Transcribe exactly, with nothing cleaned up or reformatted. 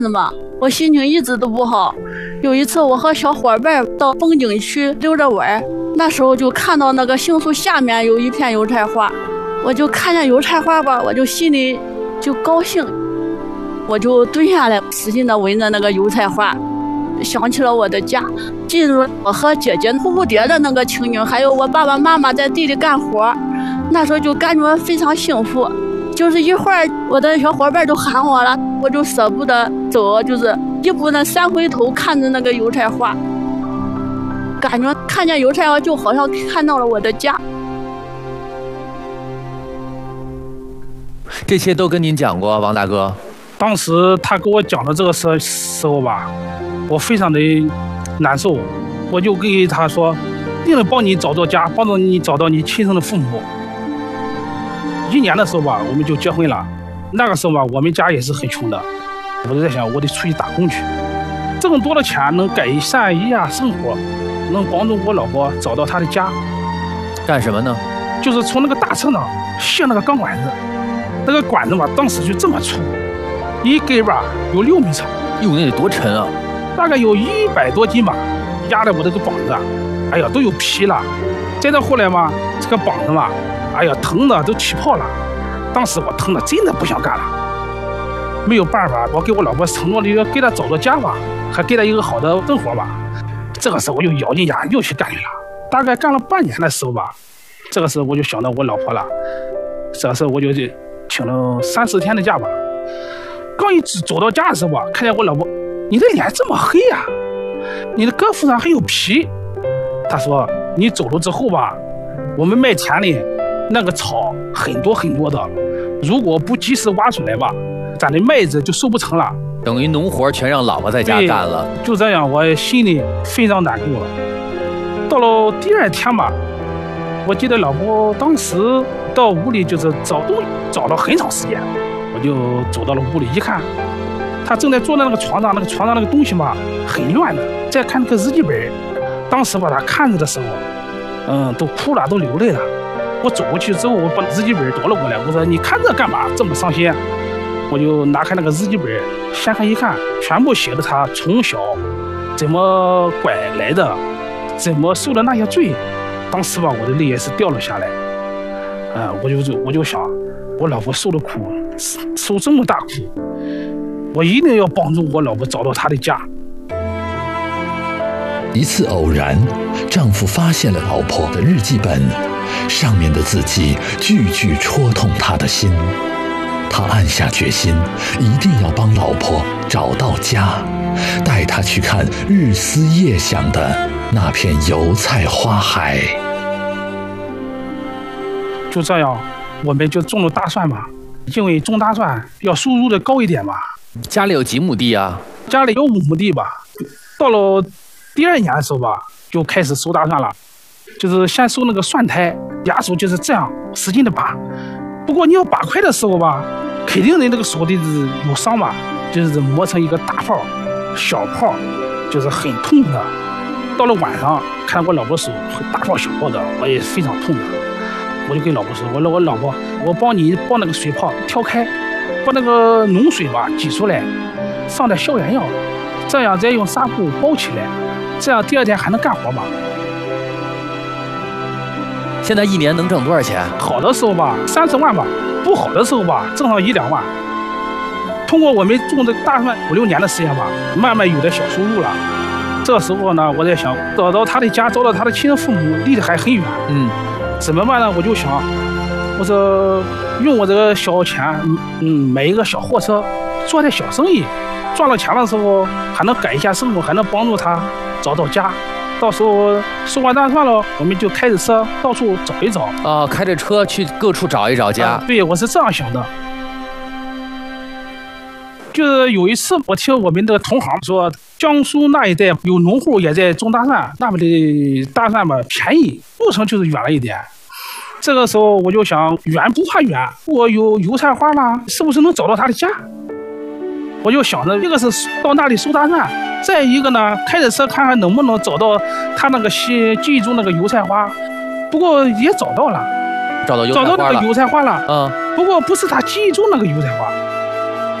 是吗？我心情一直都不好。有一次我和小伙伴到风景区溜着玩，那时候就看到那个杏树下面有一片油菜花，我就看见油菜花吧，我就心里就高兴，我就蹲下来使劲的闻着那个油菜花，想起了我的家，进入我和姐姐蝴蝴蝶的那个情景，还有我爸爸妈妈在地里干活，那时候就感觉非常幸福。就是一会儿我的小伙伴都喊我了，我就舍不得走，就是一步呢三回头看着那个油菜花，感觉看见油菜花就好像看到了我的家。 这些都跟您讲过，王大哥？ 当时他给我讲的这个时时候吧，我非常的难受，我就给他说，一定帮你找到家，帮助你找到你亲生的父母。一年的时候吧，我们就结婚了。那个时候吧，我们家也是很穷的，我就在想，我得出去打工去，挣多的钱能改善一下生活，能帮助我老婆找到她的家。 干什么呢？ 就是从那个大车上卸那个钢管子，那个管子吧，当时就这么粗，一根吧有六米长。 哟，那得多沉啊！ 大概有一百多斤吧，压在我这个膀子，哎呀，都有皮了。再到后来嘛，这个膀子嘛，哎呀，疼的都起泡了。当时我疼的真的不想干了，没有办法，我给我老婆承诺的给她找到家吧，还给她一个好的生活吧。这个时候我就咬紧牙又去干去了。大概干了半年的时候吧，这个时候我就想到我老婆了。这个时候我就请了三四天的假吧。刚一走到家的时候吧，看见我老婆，你的脸这么黑呀、啊，你的胳膊上还有皮。她说你走了之后吧，我们麦田里那个草很多很多的，如果不及时挖出来吧，咱的麦子就收不成了。 等于农活全让老婆在家干了。 就这样，我心里非常难过。到了第二天吧，我记得老婆当时到屋里就是找东西，找了很长时间。我就走到了屋里一看，她正在坐在那个床上，那个床上那个东西嘛很乱的，在看那个日记本。当时把她看着的时候，嗯，都哭了，都流泪了。我走过去之后，我把日记本夺了过来，我说你看这干嘛这么伤心？我就拿开那个日记本，掀开一看，全部写的他从小怎么拐来的，怎么受的那些罪。当时吧，我的泪也是掉了下来。嗯、呃，我就我就想，我老婆受的苦，受这么大苦，我一定要帮助我老婆找到她的家。 一次偶然，丈夫发现了老婆的日记本，上面的字迹句句戳痛他的心。他暗下决心，一定要帮老婆找到家，带她去看日思夜想的那片油菜花海。 就这样，我们就种了大蒜嘛，因为种大蒜要收入的高一点嘛。 家里有几亩地啊？ 家里有五亩地吧。到了第二年的时候吧，就开始收大蒜了，就是先收那个蒜苔，牙手就是这样使劲的拔。不过你要拔快的时候吧，肯定的那个手的有伤吧，就是磨成一个大泡、小泡，就是很痛的。到了晚上，看我老婆手大泡小泡的，我也非常痛的。我就跟老婆说，我说我老婆，我帮你把那个水泡挑开，把那个脓水吧挤出来，上点消炎药，这样再用纱布包起来，这样第二天还能干活嘛。 现在一年能挣多少钱？ 好的时候吧，三十万吧；不好的时候吧，挣上一两万。通过我们种这个大蒜五六年的时间吧，慢慢有点小收入了。这时候呢，我在想，找到他的家，找到他的亲生父母，离得还很远。嗯，怎么办呢？我就想，我说用我这个小钱，嗯，买一个小货车，做点小生意，赚了钱的时候还能改一下生活，还能帮助他找到家。到时候收完大蒜了，我们就开着车到处找一找啊、哦，开着车去各处找一找家。 呃、对，我是这样想的。就是有一次，我听我们的同行说，江苏那一带有农户也在种大蒜，那边的大蒜吧便宜，路程就是远了一点。这个时候我就想，远不怕远，我有油菜花了，是不是能找到他的家？我就想着，一个是到那里收大蒜，再一个呢，开着车看看能不能找到他那个记记忆中那个油菜花。不过也找到了， 找到油菜花了， 找到那个油菜花了。 嗯， 不过不是他记忆中那个油菜花，